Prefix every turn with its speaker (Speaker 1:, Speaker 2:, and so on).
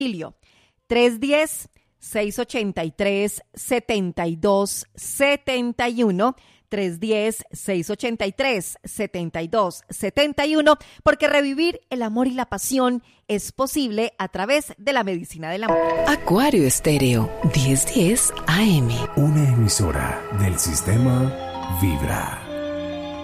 Speaker 1: 310-683-7271, 310-683-7271, porque revivir el amor y la pasión es posible a través de la medicina del amor.
Speaker 2: Acuario Estéreo, 1010 AM.
Speaker 3: Una emisora del sistema Vibra.